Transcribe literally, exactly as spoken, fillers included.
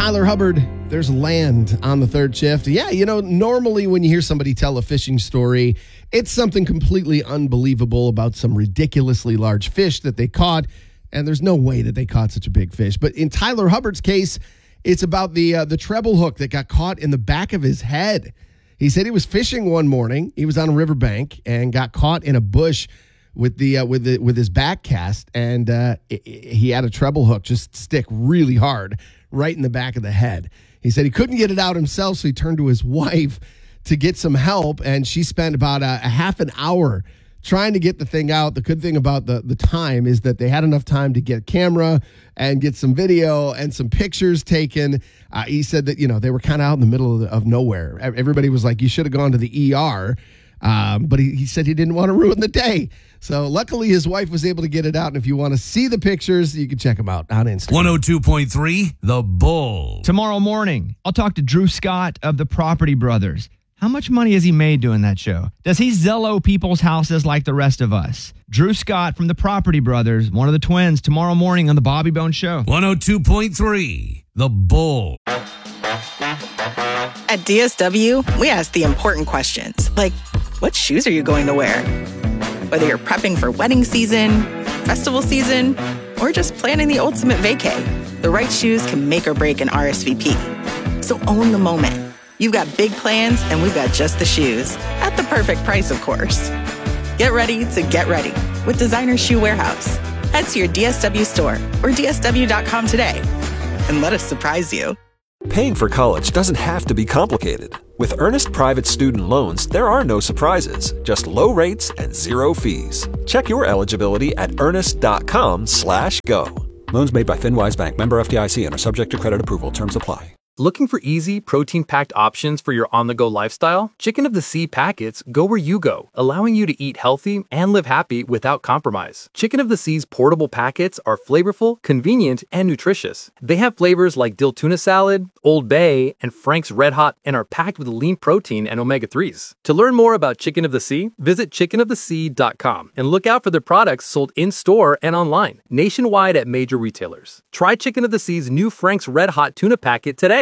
Tyler Hubbard, there's land on the third shift. Yeah, you know, normally when you hear somebody tell a fishing story, it's something completely unbelievable about some ridiculously large fish that they caught, and there's no way that they caught such a big fish. But in Tyler Hubbard's case, it's about the uh, the treble hook that got caught in the back of his head. He said he was fishing one morning. He was on a riverbank and got caught in a bush with the uh, with the, with his back cast, and uh, it, it, he had a treble hook just stick really hard right in the back of the head. He said he couldn't get it out himself, so he turned to his wife to get some help, and she spent about a, a half an hour trying to get the thing out. The good thing about the, the time is that they had enough time to get a camera and get some video and some pictures taken. Uh, he said that, you know, they were kind of out in the middle of, the, of nowhere. Everybody was like, you should have gone to the E R. Um, but he, he said he didn't want to ruin the day. So luckily his wife was able to get it out. And if you want to see the pictures, you can check them out on Instagram. one oh two point three, The Bull. Tomorrow morning, I'll talk to Drew Scott of the Property Brothers. How much money has he made doing that show? Does he Zello people's houses like the rest of us? Drew Scott from the Property Brothers, one of the twins, tomorrow morning on the Bobby Bones Show. one oh two point three, The Bull. At D S W, we ask the important questions, like, what shoes are you going to wear? Whether you're prepping for wedding season, festival season, or just planning the ultimate vacay, the right shoes can make or break an R S V P. So own the moment. You've got big plans, and we've got just the shoes. At the perfect price, of course. Get ready to get ready with Designer Shoe Warehouse. Head to your D S W store or D S W dot com today and let us surprise you. Paying for college doesn't have to be complicated. With Earnest Private Student Loans, there are no surprises, just low rates and zero fees. Check your eligibility at earnest.com slash go. Loans made by FinWise Bank, member F D I C, and are subject to credit approval. Terms apply. Looking for easy, protein-packed options for your on-the-go lifestyle? Chicken of the Sea packets go where you go, allowing you to eat healthy and live happy without compromise. Chicken of the Sea's portable packets are flavorful, convenient, and nutritious. They have flavors like dill tuna salad, Old Bay, and Frank's Red Hot, and are packed with lean protein and omega threes. To learn more about Chicken of the Sea, visit chicken of the sea dot com and look out for their products sold in-store and online, nationwide at major retailers. Try Chicken of the Sea's new Frank's Red Hot tuna packet today.